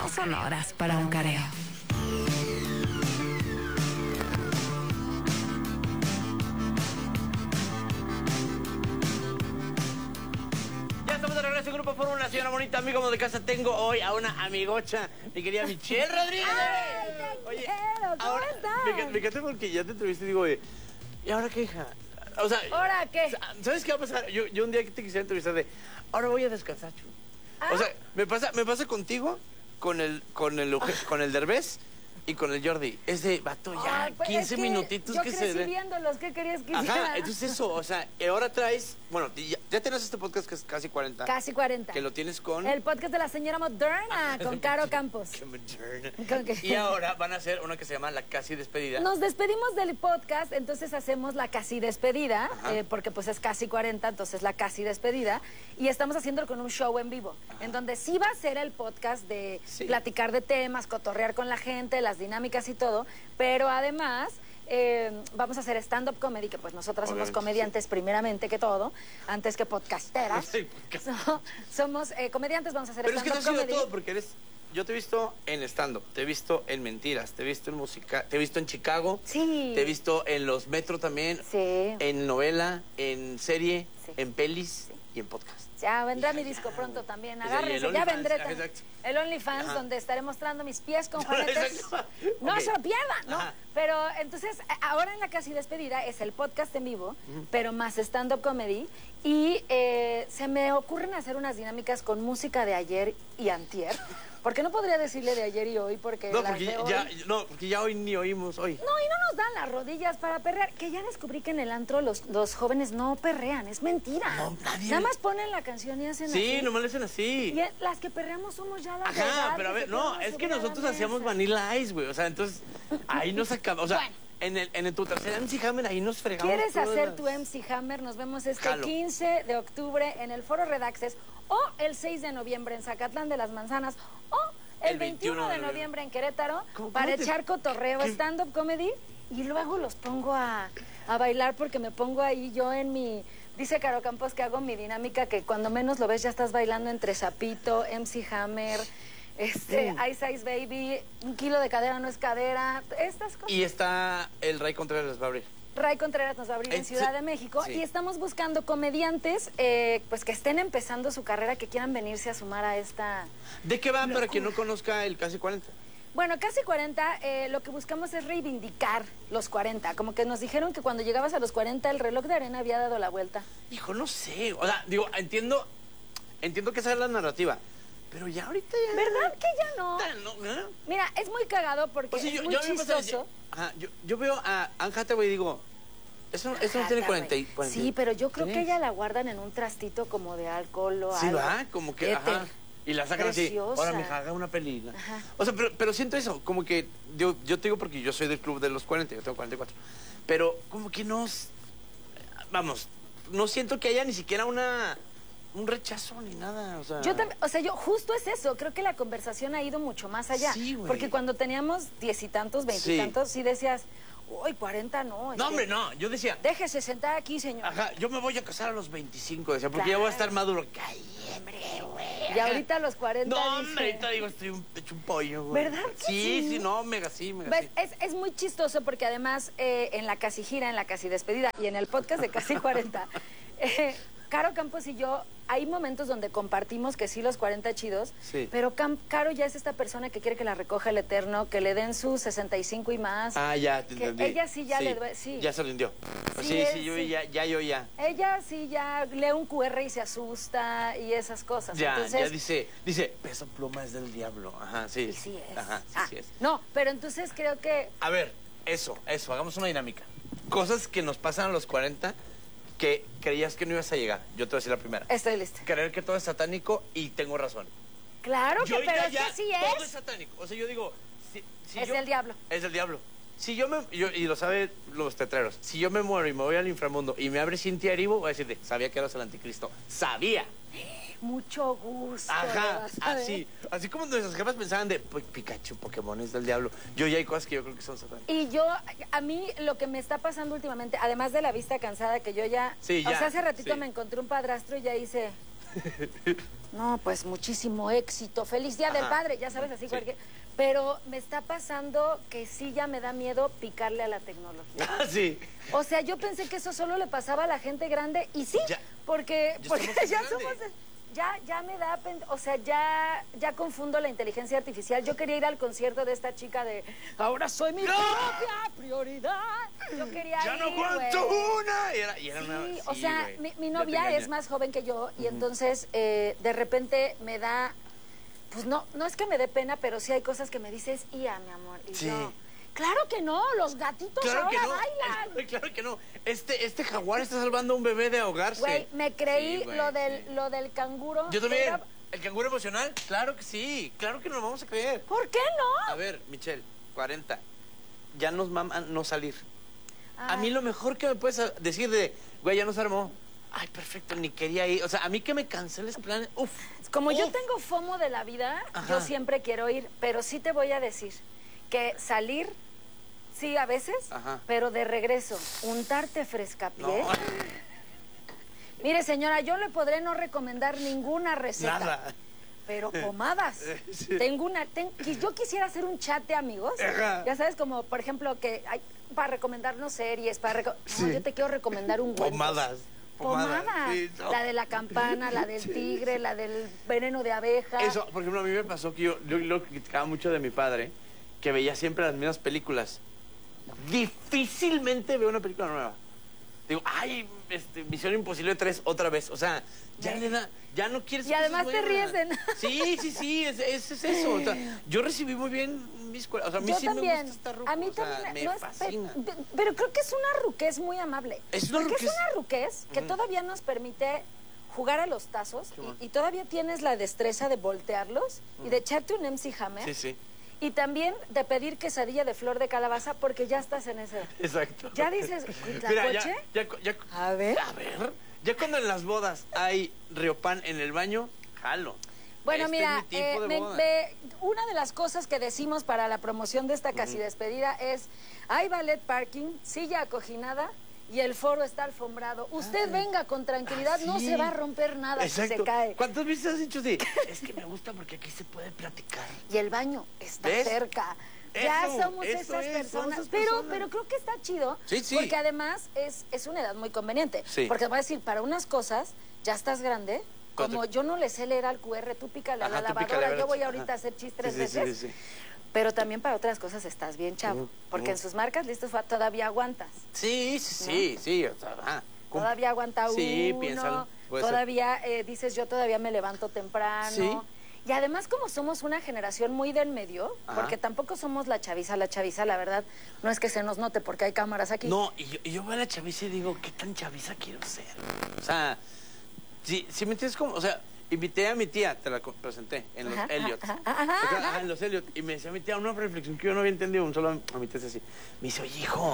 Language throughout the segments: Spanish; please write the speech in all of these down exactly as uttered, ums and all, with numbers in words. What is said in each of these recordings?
sonoras para un careo. Este grupo por una señora bonita, amigo de casa. Tengo hoy a una amigocha, mi querida Michelle Rodríguez. Ay, te Oye, quiero. ¿Cómo ahora, estás? Me, me encanta porque ya te entrevisté y digo, oye, ¿y ahora qué, hija? O sea, ¿ahora qué? ¿Sabes qué va a pasar? Yo, yo un día que te quisiera entrevistar de, ahora voy a descansar, chu. ¿Ah? O sea, me pasa, me pasa contigo, con el, con el, con el Derbez y con el Jordi. Es de, vato, ya, Ay, pues quince es que minutitos yo que crecí se ve. viéndolos, ¿qué querías que Ajá, hiciera? entonces eso, o sea, ahora traes, bueno, ya, ya tenés este podcast que es casi cuarenta. Casi cuarenta. Que lo tienes con... El podcast de la señora moderna, con Caro Campos. Qué moderna. ¿Con qué? Y ahora van a hacer una que se llama La Casi Despedida. Nos despedimos del podcast, entonces hacemos la casi despedida, eh, porque pues es casi cuarenta, entonces la casi despedida, y estamos haciéndolo con un show en vivo, Ajá. en donde sí va a ser el podcast de sí. platicar de temas, cotorrear con la gente, las dinámicas y todo, pero además... Eh, vamos a hacer stand-up comedy, que pues nosotras somos comediantes sí. primeramente que todo, antes que podcasteras. Sí, so, somos eh, comediantes, vamos a hacer stand-up comedy. Pero es que tú has sido todo, porque eres... Yo te he visto en stand-up, te he visto en Mentiras, te he visto en música, te he visto en Chicago. Sí. Te he visto en Los Metro también. Sí. En novela, en serie, sí. en pelis sí. y en podcast. Ya vendrá mi disco pronto también, agárrense, ya, ya vendré. Exacto. El OnlyFans, donde estaré mostrando mis pies con juanetes. No okay. se lo pierdan, ¿no? Ajá. Pero entonces, ahora en la casi despedida es el podcast en vivo, uh-huh. pero más stand-up comedy. Y eh, se me ocurren hacer unas dinámicas con música de ayer y antier. Porque no podría decirle de ayer y hoy, porque no, las porque de hoy... ya, no, porque ya hoy ni oímos hoy. No, y no nos dan las rodillas para perrear. Que ya descubrí que en el antro los, los jóvenes no perrean, es mentira. No, nadie... Nada más ponen la canción y hacen sí, así. Sí, nomás le hacen así. Y las que perreamos somos ya las Ajá, edad, pero a ver, no, es que nosotros hacíamos mesa. Vanilla Ice, güey. O sea, entonces, ahí nos acabamos. O sea, bueno. en, el, en el, tu tercer M C Hammer, ahí nos fregamos. ¿Quieres hacer las... tu M C Hammer? Nos vemos este Jalo. quince de octubre en el Foro Redaxes, o el seis de noviembre en Zacatlán de las Manzanas, o el, el veintiuno de noviembre en Querétaro, ¿Cómo, para cómo te... echar cotorreo, stand-up comedy, y luego los pongo a, a bailar, porque me pongo ahí yo en mi... Dice Caro Campos que hago mi dinámica, que cuando menos lo ves ya estás bailando entre Zapito, M C Hammer, este, mm. Ice Ice Baby, un kilo de cadera no es cadera, estas cosas. Y está el Ray Contreras va a abrir. Ray Contreras nos va a abrir en Ciudad de México, sí. y estamos buscando comediantes eh, pues que estén empezando su carrera, que quieran venirse a sumar a esta... ¿De qué va locura? Para quien no conozca el Casi cuarenta? Bueno, Casi cuarenta, eh, lo que buscamos es reivindicar los cuarenta. Como que nos dijeron que cuando llegabas a los cuarenta el reloj de arena había dado la vuelta. Hijo, no sé. O sea, digo, entiendo, entiendo que esa es la narrativa. Pero ya ahorita ya... ¿Verdad que ya no? no ¿eh? Mira, es muy cagado porque o sea, yo, es muy yo chistoso. Pasado, ajá, yo, yo veo a Anne Hathaway y digo... Eso, eso no tiene cuarenta, cuarenta. Sí, pero yo creo que ella la guardan en un trastito como de alcohol o sí, algo. Sí, va, como que... Ajá. Y la sacan preciosa. Así, ahora mija, haga una película. Ajá. O sea, pero, pero siento eso, como que, yo, yo te digo porque yo soy del club de los cuarenta, yo tengo cuarenta y cuatro, pero como que no, vamos, no siento que haya ni siquiera una, un rechazo ni nada, o sea. Yo también, o sea, yo, justo es eso, creo que la conversación ha ido mucho más allá. Sí, güey. Porque cuando teníamos diez y tantos, veintitantos, sí. sí decías... Uy, cuarenta no. No, hombre, no. Yo decía... Déjese sentar aquí, señor. Ajá, yo me voy a casar a los veinticinco, decía, porque claro. ya voy a estar maduro. ¡Ay, hombre, güey! Y ahorita a los cuarenta No, dice... hombre, ahorita digo, estoy un, hecho un pollo, güey. ¿Verdad que sí? Sí, sí, no, mega sí, mega ¿Ves? sí. Es, es muy chistoso porque además eh, en la casi gira, en la casi despedida y en el podcast de Casi cuarenta... eh, Caro Campos y yo, hay momentos donde compartimos que sí los cuarenta chidos, sí. pero Cam Caro ya es esta persona que quiere que la recoja el Eterno, que le den sus sesenta y cinco y más. Ah, ya, te entendí. Ella sí ya sí, le duele, sí. Ya se rindió. Sí, sí, es, sí yo sí. ya, ya, yo ya. Ella sí ya lee un cu erre y se asusta y esas cosas. Ya, entonces, ya dice, dice, Peso Pluma es del diablo. Ajá, sí. Y sí es. Ajá, sí, ah, sí es. No, pero entonces creo que... A ver, eso, eso, hagamos una dinámica. Cosas que nos pasan a los cuarenta... que creías que no ibas a llegar. Yo te voy a decir la primera. Estoy lista. Creer que todo es satánico y tengo razón. Claro que, yo pero es ya, que sí todo es. es satánico. O sea, yo digo... Si, si es yo, del diablo. Es del diablo. Si yo me... Yo, y lo saben los tetreros. Si yo me muero y me voy al inframundo y me abre Cintia Erivo, voy a decirte, sabía que eras el anticristo. ¡Sabía! Mucho gusto. Ajá, así. Así como nuestras jefas pensaban de, pues, Pikachu, Pokémon es del diablo. Yo ya hay cosas que yo creo que son satánicas. Y yo, a mí lo que me está pasando últimamente, además de la vista cansada, que yo ya... Sí, ya. O sea, hace ratito sí. me encontré un padrastro y ya hice... No, pues muchísimo éxito. Feliz Día Ajá. del Padre, ya sabes, así sí. cualquier... Pero me está pasando que sí ya me da miedo picarle a la tecnología. Ah, sí. O sea, yo pensé que eso solo le pasaba a la gente grande y sí, ya, porque, porque ya somos... Ya, ya me da, o sea, ya, ya confundo la inteligencia artificial. Yo quería ir al concierto de esta chica de ahora soy mi ¡No! propia prioridad. Yo quería ya ir, no aguanto una. Y era, y era sí, una, sí, o sea, mi, mi novia es más joven que yo y uh-huh. entonces eh, de repente me da, pues no, no es que me dé pena, pero sí hay cosas que me dices, ia, mi amor, y sí. yo... Claro que no, los gatitos claro ahora no. bailan. Claro que no. Este, este jaguar está salvando a un bebé de ahogarse. Güey, me creí sí, güey, lo, del, sí. lo del canguro. Yo también. Era... ¿El canguro emocional? Claro que sí. Claro que nos lo vamos a creer. ¿Por qué no? A ver, Michelle, cuarenta. Ya nos maman no salir. Ay. A mí lo mejor que me puedes decir de, güey, ya nos armó. Ay, perfecto, ni quería ir. O sea, a mí que me canceles planes. Uf. Como uf. yo tengo FOMO de la vida, Ajá. yo siempre quiero ir, pero sí te voy a decir que salir... Sí, a veces, Ajá. pero de regreso, untarte frescapié. No. Mire, señora, yo le podré no recomendar ninguna receta. Nada. Pero pomadas. Sí. Tengo una, ten, yo quisiera hacer un chat de amigos. Ajá. Ya sabes, como por ejemplo que hay, para recomendarnos series, para reco sí. no, yo te quiero recomendar un buen pomadas. Pomadas. Pomadas. Sí, no. La de la campana, la del tigre, sí. la del veneno de abeja. Eso, por ejemplo, a mí me pasó que yo, yo lo criticaba mucho de mi padre, que veía siempre las mismas películas. Difícilmente veo una película nueva. Digo, ay, este, Misión Imposible tres otra vez. O sea, ya le da, ya no quieres. Y además te ríes de nada. Sí, sí, sí, es, es, es eso. O sea, yo recibí muy bien mis escuela. O sea, a mí yo sí también. me gusta esta ruca. A mí o sea, también me no es, fascina. Pero, pero creo que es una ruquez muy amable. Es una Porque ruquez. es una ruquez que uh-huh. todavía nos permite jugar a los tazos y, y todavía tienes la destreza de voltearlos uh-huh. y de echarte un M C Hammer. Sí, sí. Y también de pedir quesadilla de flor de calabaza porque ya estás en ese. Exacto. Ya dices, ¿la Mira, coche? Ya, ya, ya, a ver. A ver. Ya cuando en las bodas hay riopan en el baño, jalo. Bueno, este mira, es mi tipo eh, de me, boda. me, una de las cosas que decimos para la promoción de esta casi uh-huh. despedida es, hay ballet parking, silla acoginada, y el foro está alfombrado. Usted ah, venga con tranquilidad, ah, sí. no se va a romper nada Exacto. si se cae. ¿Cuántas veces has dicho de, es que me gusta porque aquí se puede platicar? Y el baño está ¿Ves? cerca. Eso, ya somos eso esas es, personas. esas pero, personas. pero creo que está chido. Sí, sí. Porque además es, es una edad muy conveniente. Sí. Porque voy a decir, para unas cosas, ya estás grande. Como yo no le sé leer al cu erre, tú pícale a la lavadora, pícale, yo voy ahorita Ajá. a hacer chis tres sí, veces. Sí, sí, sí. Pero también para otras cosas estás bien, chavo. Uh, porque uh. en sus marcas listos todavía aguantas. Sí, sí, ¿no? sí, sí. O sea, ah, todavía aguanta uno. Sí, piénsalo. Todavía eh, dices, yo todavía me levanto temprano. Sí. Y además, como somos una generación muy del medio, Ajá. porque tampoco somos la chaviza, la chaviza, la verdad, no es que se nos note porque hay cámaras aquí. No, y yo, y yo veo a la chaviza y digo, ¿qué tan chaviza quiero ser? O sea, si, si me entiendes como, o sea, invité a mi tía, te la presenté, en los ajá, Elliot. Ajá, ajá, ajá. En los Elliot. Y me decía mi tía una reflexión que yo no había entendido, un solo a mi tía así. Me dice, oye, hijo,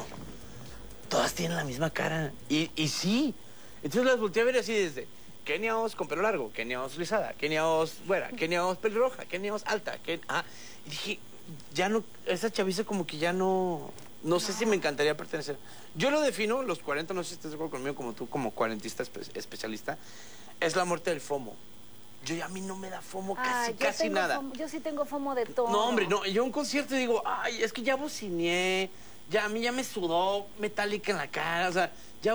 todas tienen la misma cara. Y, y sí. Entonces las volteé a ver así desde Kenia Oz con pelo largo, Kenia Oz rizada, Kenia Oz güera, Kenia Oz pelirroja, Kenia Oz alta. Ken... Ah, y dije, ya no, esa chaviza como que ya no... No sé no. si me encantaría pertenecer. Yo lo defino, los cuarenta, no sé si estás de acuerdo conmigo, como tú, como cuarentista espe especialista, es la muerte del FOMO. Yo ya a mí no me da FOMO casi, ah, casi nada. FOMO, yo sí tengo FOMO de todo. No, hombre, no. Yo a un concierto digo, ay, es que ya bocineé, ya a mí ya me sudó Metallica en la cara, o sea, ya